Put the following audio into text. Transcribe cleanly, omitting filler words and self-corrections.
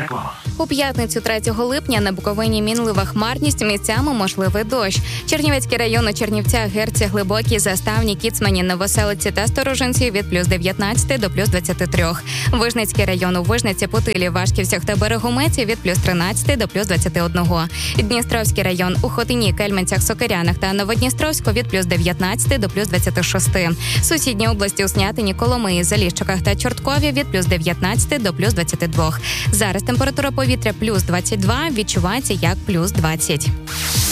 У п'ятницю 3 липня на Буковині мінлива хмарність, місцями можливий дощ. Чернівецький район у Чернівцях, Герці, Глибокій, Заставні, Кіцмані, Новоселиці та Сторожинці від плюс 19 до плюс 23. Вижницький район у Вижниці, Путилі, Вашківцях та Берегометі від плюс 13 до плюс 21. Дністровський район у Хотині, Кельменцях, Сокирянах та Новодністровську від плюс 19 до плюс 26. Сусідні області у Снятині, Коломиї, Заліщиках та Чорткові від плюс 19 до плюс 22. Зараз температура повітря плюс 22, відчувається як плюс 20.